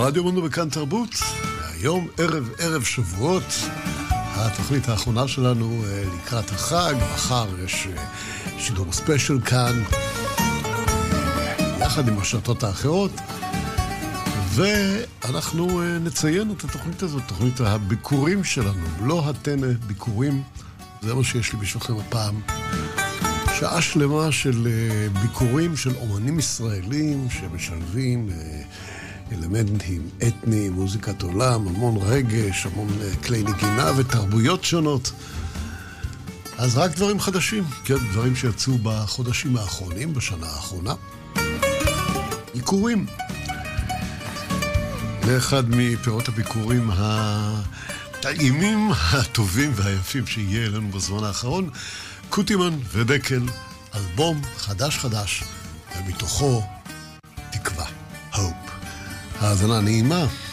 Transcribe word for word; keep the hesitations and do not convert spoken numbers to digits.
רדיו מונו בכאן תרבות, היום ערב ערב שבועות, התוכנית האחרונה שלנו לקראת החג, מחר יש שידור ספיישל כאן, יחד עם השעתות האחרות, ואנחנו נציין את התוכנית הזאת, תוכנית הביקורים שלנו, לא התנה ביקורים, זה מה שיש לי בשבילכם הפעם. שעה שלמה של ביקורים של אומנים ישראלים שמשלבים אלמנטים אתניים, מוזיקת עולם, המון רגש, המון כלי נגינה ותרבויות שונות. אז רק דברים חדשים, כן, דברים שיצאו בחודשים האחרונים, בשנה האחרונה. ביקורים. לאחד מפירות הביקורים הטעימים, הטובים והיפים שיהיה לנו בזמן האחרון, קוטימן ודקל, אלבום חדש חדש, ומתוכו תקווה, hope. האזנה נעימה.